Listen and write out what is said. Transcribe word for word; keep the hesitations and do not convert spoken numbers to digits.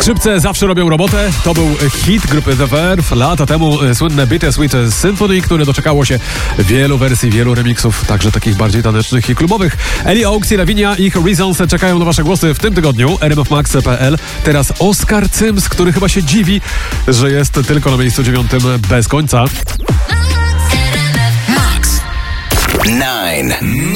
Skrzypce zawsze robią robotę. To był hit grupy The Verve. Lata temu słynne Bittersweet Symphony, które doczekało się wielu wersji, wielu remixów, także takich bardziej tanecznych i klubowych. Ellie Oaks i Lavinia, ich Reasons czekają na wasze głosy w tym tygodniu. r m f max kropka p l. Teraz Oskar Cyms, który chyba się dziwi, że jest tylko na miejscu dziewiątym bez końca. Max. Nine.